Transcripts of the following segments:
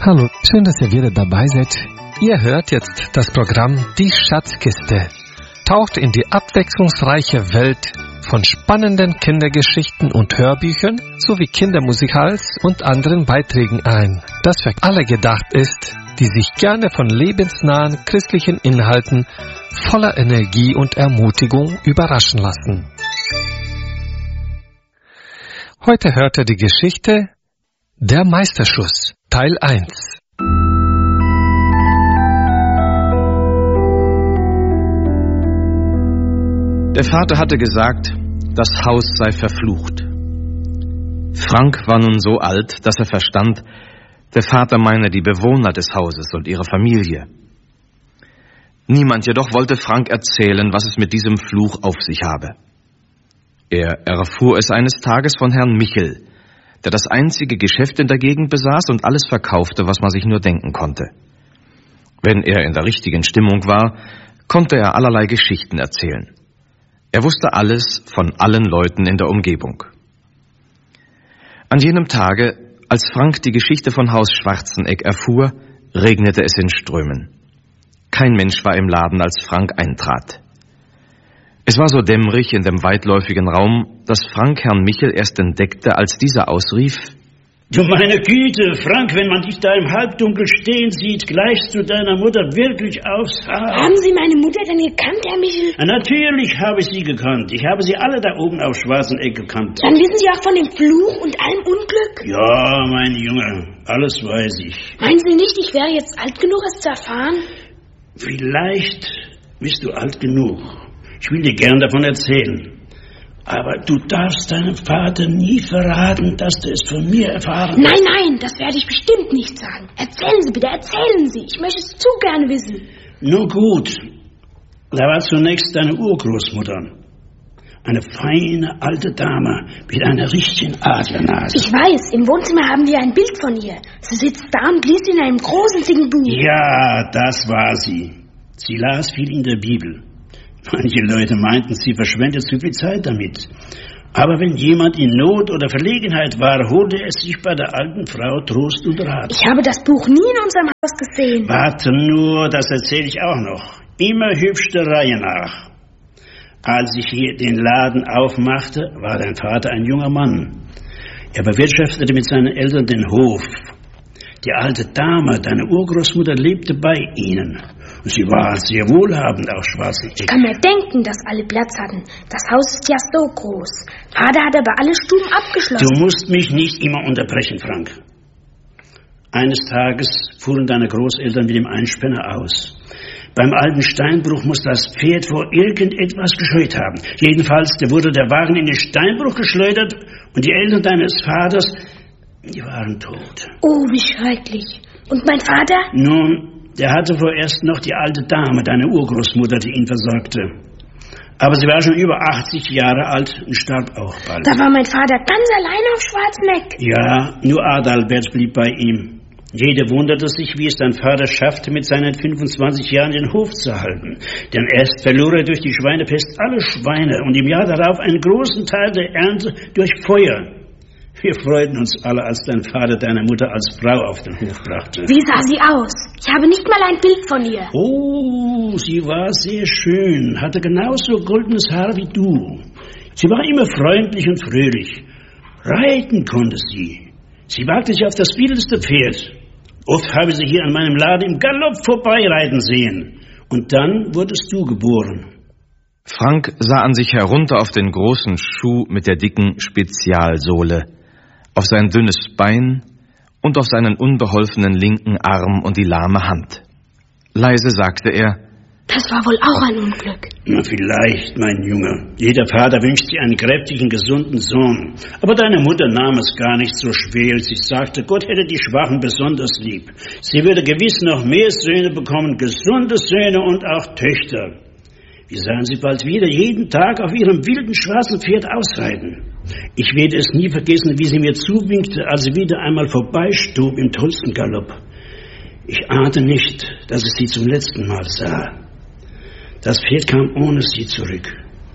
Hallo, schön, dass ihr wieder dabei seid. Ihr hört jetzt das Programm Die Schatzkiste. Taucht in die abwechslungsreiche Welt von spannenden Kindergeschichten und Hörbüchern sowie Kindermusicals und anderen Beiträgen ein, das für alle gedacht ist, die sich gerne von lebensnahen christlichen Inhalten voller Energie und Ermutigung überraschen lassen. Heute hört ihr die Geschichte Der Meisterschuss, Teil 1. Der Vater hatte gesagt, das Haus sei verflucht. Frank war nun so alt, dass er verstand, der Vater meine die Bewohner des Hauses und ihre Familie. Niemand jedoch wollte Frank erzählen, was es mit diesem Fluch auf sich habe. Er erfuhr es eines Tages von Herrn Michel, der das einzige Geschäft in der Gegend besaß und alles verkaufte, was man sich nur denken konnte. Wenn er in der richtigen Stimmung war, konnte er allerlei Geschichten erzählen. Er wusste alles von allen Leuten in der Umgebung. An jenem Tage, als Frank die Geschichte von Haus Schwarzenegg erfuhr, regnete es in Strömen. Kein Mensch war im Laden, als Frank eintrat. Es war so dämmerig in dem weitläufigen Raum, dass Frank Herrn Michel erst entdeckte, als dieser ausrief: Du meine Güte, Frank, wenn man dich da im Halbdunkel stehen sieht, gleichst du deiner Mutter wirklich aufs Haar. Haben Sie meine Mutter denn gekannt, Herr Michel? Natürlich habe ich sie gekannt. Ich habe sie alle da oben auf Schwarzenegg gekannt. Dann wissen Sie auch von dem Fluch und allem Unglück? Ja, mein Junge, alles weiß ich. Meinen Sie nicht, ich wäre jetzt alt genug, es zu erfahren? Vielleicht bist du alt genug. Ich will dir gern davon erzählen. Aber du darfst deinem Vater nie verraten, dass du es von mir erfahren hast. Nein, das werde ich bestimmt nicht sagen. Erzählen Sie bitte, erzählen Sie. Ich möchte es zu gerne wissen. Nun gut. Da war zunächst deine Urgroßmutter. Eine feine alte Dame mit einer richtigen Adlernase. Ich weiß, im Wohnzimmer haben wir ein Bild von ihr. Sie sitzt da und liest in einem großen dicken Buch. Ja, das war sie. Sie las viel in der Bibel. Manche Leute meinten, sie verschwendet zu viel Zeit damit. Aber wenn jemand in Not oder Verlegenheit war, holte er sich bei der alten Frau Trost und Rat. Ich habe das Buch nie in unserem Haus gesehen. Warte nur, das erzähle ich auch noch. Immer hübsch der Reihe nach. Als ich hier den Laden aufmachte, war dein Vater ein junger Mann. Er bewirtschaftete mit seinen Eltern den Hof. Die alte Dame, deine Urgroßmutter, lebte bei ihnen. Und sie war sehr wohlhabend auf Schwarzenegg. Ich kann mir denken, dass alle Platz hatten. Das Haus ist ja so groß. Vater hat aber alle Stuben abgeschlossen. Du musst mich nicht immer unterbrechen, Frank. Eines Tages fuhren deine Großeltern mit dem Einspänner aus. Beim alten Steinbruch muss das Pferd vor irgendetwas gescheut haben. Jedenfalls wurde der Wagen in den Steinbruch geschleudert und die Eltern deines Vaters, die waren tot. Oh, wie schrecklich. Und mein Vater? Nun, der hatte vorerst noch die alte Dame, deine Urgroßmutter, die ihn versorgte. Aber sie war schon über 80 Jahre alt und starb auch bald. Da war mein Vater ganz allein auf Schwarzenegg. Ja, nur Adalbert blieb bei ihm. Jeder wunderte sich, wie es dein Vater schaffte, mit seinen 25 Jahren den Hof zu halten. Denn erst verlor er durch die Schweinepest alle Schweine und im Jahr darauf einen großen Teil der Ernte durch Feuer. Wir freuten uns alle, als dein Vater deine Mutter als Frau auf den Hof brachte. Wie sah sie aus? Ich habe nicht mal ein Bild von ihr. Oh, sie war sehr schön, hatte genauso goldenes Haar wie du. Sie war immer freundlich und fröhlich. Reiten konnte sie. Sie wagte sich auf das biedelste Pferd. Oft habe ich sie hier an meinem Laden im Galopp vorbeireiten sehen. Und dann wurdest du geboren. Frank sah an sich herunter auf den großen Schuh mit der dicken Spezialsohle, auf sein dünnes Bein und auf seinen unbeholfenen linken Arm und die lahme Hand. Leise sagte er: Das war wohl auch ein Unglück. Na, vielleicht, mein Junge. Jeder Vater wünscht sich einen kräftigen, gesunden Sohn. Aber deine Mutter nahm es gar nicht so schwer. Sie sagte, Gott hätte die Schwachen besonders lieb. Sie würde gewiss noch mehr Söhne bekommen, gesunde Söhne und auch Töchter. Wir sahen sie bald wieder jeden Tag auf ihrem wilden schwarzen Pferd ausreiten. Ich werde es nie vergessen, wie sie mir zuwinkte, als sie wieder einmal vorbeistub im tollsten Galopp. Ich ahnte nicht, dass ich sie zum letzten Mal sah. Das Pferd kam ohne sie zurück.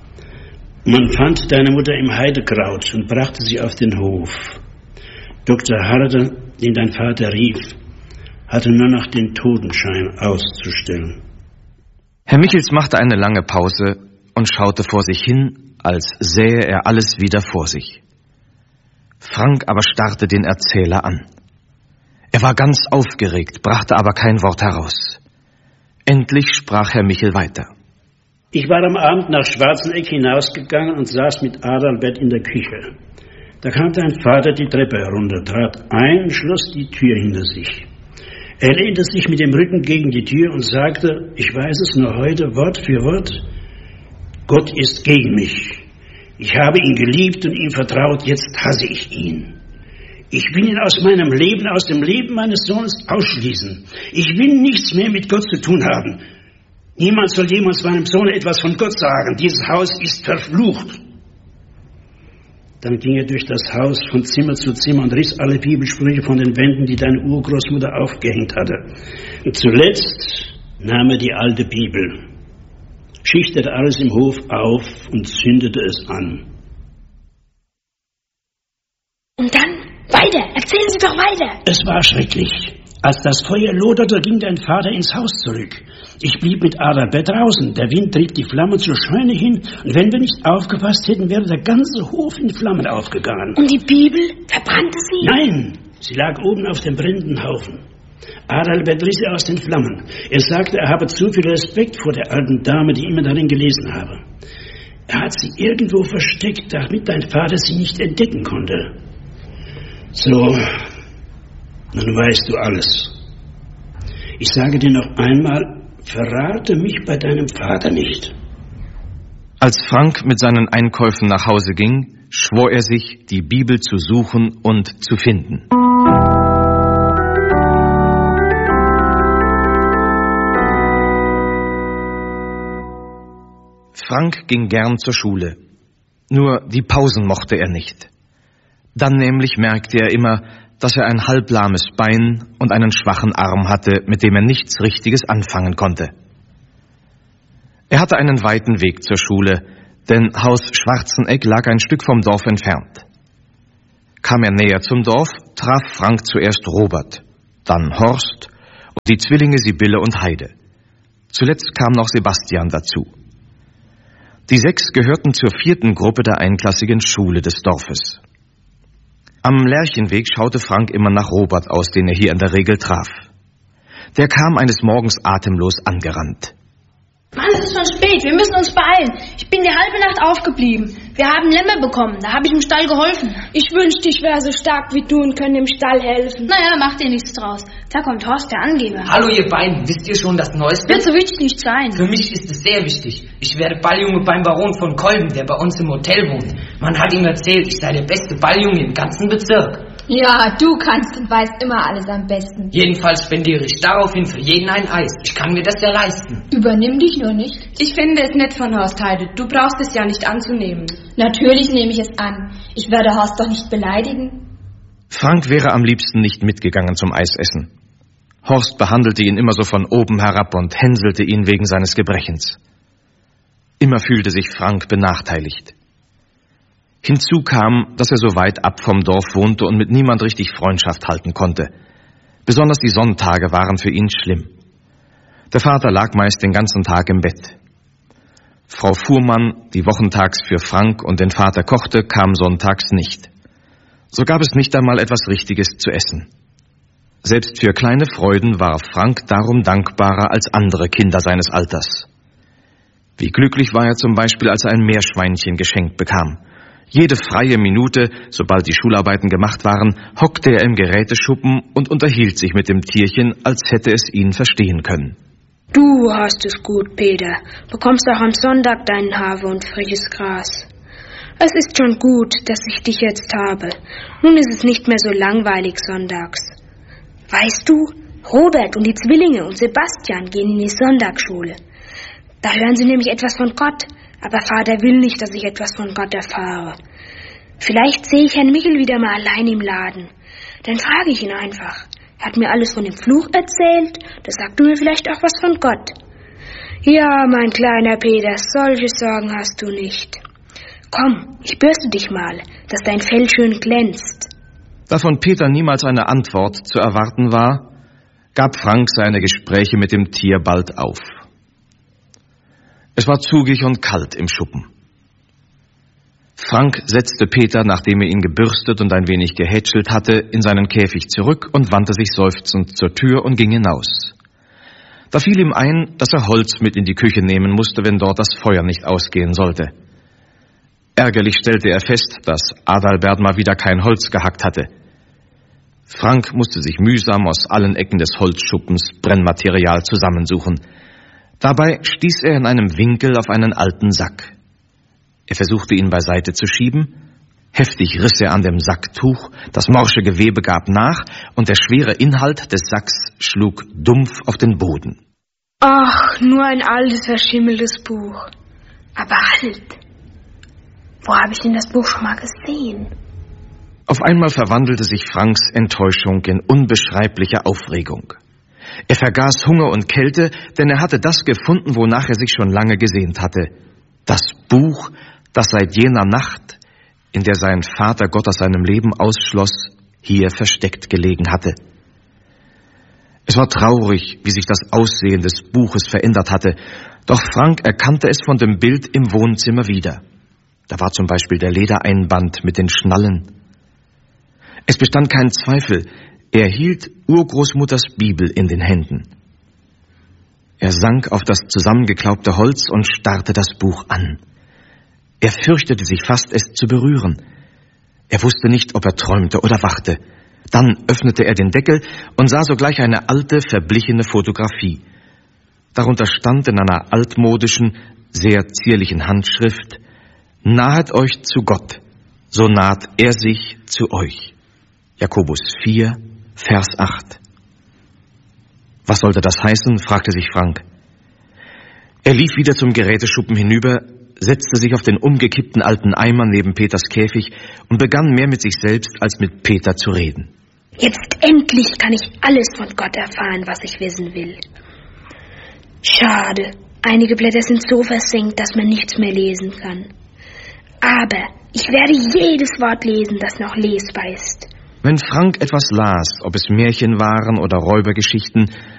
Man fand deine Mutter im Heidekraut und brachte sie auf den Hof. Dr. Harder, den dein Vater rief, hatte nur noch den Totenschein auszustellen. Herr Michels machte eine lange Pause und schaute vor sich hin, als sähe er alles wieder vor sich. Frank aber starrte den Erzähler an. Er war ganz aufgeregt, brachte aber kein Wort heraus. Endlich sprach Herr Michel weiter. Ich war am Abend nach Schwarzeneck hinausgegangen und saß mit Adalbert in der Küche. Da kam dein Vater die Treppe herunter, trat ein und schloss die Tür hinter sich. Er lehnte sich mit dem Rücken gegen die Tür und sagte, ich weiß es nur heute Wort für Wort, Gott ist gegen mich. Ich habe ihn geliebt und ihm vertraut, jetzt hasse ich ihn. Ich will ihn aus meinem Leben, aus dem Leben meines Sohnes ausschließen. Ich will nichts mehr mit Gott zu tun haben. Niemand soll jemals meinem Sohn etwas von Gott sagen. Dieses Haus ist verflucht. Dann ging er durch das Haus von Zimmer zu Zimmer und riss alle Bibelsprüche von den Wänden, die deine Urgroßmutter aufgehängt hatte. Und zuletzt nahm er die alte Bibel, schichtete alles im Hof auf und zündete es an. Und dann? Weiter! Erzählen Sie doch weiter! Es war schrecklich. Als das Feuer loderte, ging dein Vater ins Haus zurück. Ich blieb mit Adalbert draußen. Der Wind trieb die Flammen zur Scheune hin. Und wenn wir nicht aufgepasst hätten, wäre der ganze Hof in Flammen aufgegangen. Und die Bibel? Verbrannte sie? Nein, sie lag oben auf dem brennenden Haufen. Adalbert riss sie aus den Flammen. Er sagte, er habe zu viel Respekt vor der alten Dame, die immer darin gelesen habe. Er hat sie irgendwo versteckt, damit dein Vater sie nicht entdecken konnte. So, nun weißt du alles. Ich sage dir noch einmal, verrate mich bei deinem Vater nicht. Als Frank mit seinen Einkäufen nach Hause ging, schwor er sich, die Bibel zu suchen und zu finden. Frank ging gern zur Schule. Nur die Pausen mochte er nicht. Dann nämlich merkte er immer, dass er ein halblahmes Bein und einen schwachen Arm hatte, mit dem er nichts Richtiges anfangen konnte. Er hatte einen weiten Weg zur Schule, denn Haus Schwarzeneck lag ein Stück vom Dorf entfernt. Kam er näher zum Dorf, traf Frank zuerst Robert, dann Horst und die Zwillinge Sibylle und Heide. Zuletzt kam noch Sebastian dazu. Die 6 gehörten zur 4. Gruppe der einklassigen Schule des Dorfes. Am Lerchenweg schaute Frank immer nach Robert aus, den er hier in der Regel traf. Der kam eines Morgens atemlos angerannt. Mann, es ist schon spät, wir müssen uns beeilen. Ich bin die halbe Nacht aufgeblieben. Wir haben Lämmer bekommen, da habe ich im Stall geholfen. Ich wünschte, ich wäre so stark wie du und könnte im Stall helfen. Naja, mach dir nichts draus. Da kommt Horst, der Angeber. Hallo ihr beiden, wisst ihr schon das Neueste? Wird so wichtig nicht sein. Für mich ist es sehr wichtig. Ich werde Balljunge beim Baron von Kolben, der bei uns im Hotel wohnt. Man hat ihm erzählt, ich sei der beste Balljunge im ganzen Bezirk. Ja, du kannst und weißt immer alles am besten. Jedenfalls spendiere ich daraufhin für jeden ein Eis. Ich kann mir das ja leisten. Übernimm dich nur nicht. Ich finde es nett von Horst, Heide. Du brauchst es ja nicht anzunehmen. Natürlich nehme ich es an. Ich werde Horst doch nicht beleidigen. Frank wäre am liebsten nicht mitgegangen zum Eisessen. Horst behandelte ihn immer so von oben herab und hänselte ihn wegen seines Gebrechens. Immer fühlte sich Frank benachteiligt. Hinzu kam, dass er so weit ab vom Dorf wohnte und mit niemand richtig Freundschaft halten konnte. Besonders die Sonntage waren für ihn schlimm. Der Vater lag meist den ganzen Tag im Bett. Frau Fuhrmann, die wochentags für Frank und den Vater kochte, kam sonntags nicht. So gab es nicht einmal etwas Richtiges zu essen. Selbst für kleine Freuden war Frank darum dankbarer als andere Kinder seines Alters. Wie glücklich war er zum Beispiel, als er ein Meerschweinchen geschenkt bekam. Jede freie Minute, sobald die Schularbeiten gemacht waren, hockte er im Geräteschuppen und unterhielt sich mit dem Tierchen, als hätte es ihn verstehen können. Du hast es gut, Peter. Bekommst auch am Sonntag deinen Hafer und frisches Gras. Es ist schon gut, dass ich dich jetzt habe. Nun ist es nicht mehr so langweilig sonntags. Weißt du, Robert und die Zwillinge und Sebastian gehen in die Sonntagsschule. Da hören sie nämlich etwas von Gott. Aber Vater will nicht, dass ich etwas von Gott erfahre. Vielleicht sehe ich Herrn Michel wieder mal allein im Laden. Dann frage ich ihn einfach. Er hat mir alles von dem Fluch erzählt, da sagt du mir vielleicht auch was von Gott. Ja, mein kleiner Peter, solche Sorgen hast du nicht. Komm, ich bürste dich mal, dass dein Fell schön glänzt. Da von Peter niemals eine Antwort zu erwarten war, gab Frank seine Gespräche mit dem Tier bald auf. Es war zugig und kalt im Schuppen. Frank setzte Peter, nachdem er ihn gebürstet und ein wenig gehätschelt hatte, in seinen Käfig zurück und wandte sich seufzend zur Tür und ging hinaus. Da fiel ihm ein, dass er Holz mit in die Küche nehmen musste, wenn dort das Feuer nicht ausgehen sollte. Ärgerlich stellte er fest, dass Adalbert mal wieder kein Holz gehackt hatte. Frank musste sich mühsam aus allen Ecken des Holzschuppens Brennmaterial zusammensuchen. Dabei stieß er in einem Winkel auf einen alten Sack. Er versuchte, ihn beiseite zu schieben. Heftig riss er an dem Sacktuch, das morsche Gewebe gab nach und der schwere Inhalt des Sacks schlug dumpf auf den Boden. Ach, nur ein altes, verschimmeltes Buch. Aber alt. Wo habe ich denn das Buch schon mal gesehen? Auf einmal verwandelte sich Franks Enttäuschung in unbeschreibliche Aufregung. Er vergaß Hunger und Kälte, denn er hatte das gefunden, wonach er sich schon lange gesehnt hatte. Das Buch, das seit jener Nacht, in der sein Vater Gott aus seinem Leben ausschloss, hier versteckt gelegen hatte. Es war traurig, wie sich das Aussehen des Buches verändert hatte, doch Frank erkannte es von dem Bild im Wohnzimmer wieder. Da war zum Beispiel der Ledereinband mit den Schnallen. Es bestand kein Zweifel, er hielt Urgroßmutters Bibel in den Händen. Er sank auf das zusammengeklaubte Holz und starrte das Buch an. Er fürchtete sich fast, es zu berühren. Er wusste nicht, ob er träumte oder wachte. Dann öffnete er den Deckel und sah sogleich eine alte, verblichene Fotografie. Darunter stand in einer altmodischen, sehr zierlichen Handschrift: Nahet euch zu Gott, so naht er sich zu euch. Jakobus 4, Vers 8. Was sollte das heißen, fragte sich Frank. Er lief wieder zum Geräteschuppen hinüber, setzte sich auf den umgekippten alten Eimer neben Peters Käfig und begann mehr mit sich selbst als mit Peter zu reden. Jetzt endlich kann ich alles von Gott erfahren, was ich wissen will. Schade, einige Blätter sind so versenkt, dass man nichts mehr lesen kann. Aber ich werde jedes Wort lesen, das noch lesbar ist. Wenn Frank etwas las, ob es Märchen waren oder Räubergeschichten,